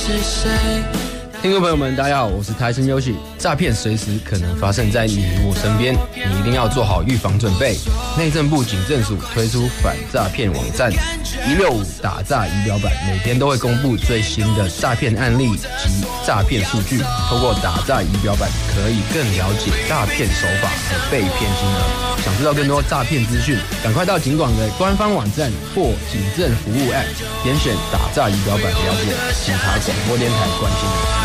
是谁？ 听众朋友们，大家好，我是台生优喜。诈骗随时可能发生在你我身边，你一定要做好预防准备。内政部警政署推出反诈骗网站165打诈仪表板，每天都会公布最新的诈骗案例及诈骗数据。透过打诈仪表板，可以更了解诈骗手法和被骗金额。想知道更多诈骗资讯，赶快到警广的官方网站或警政服务 App， 点选打诈仪表板了解。警察广播电台关心你。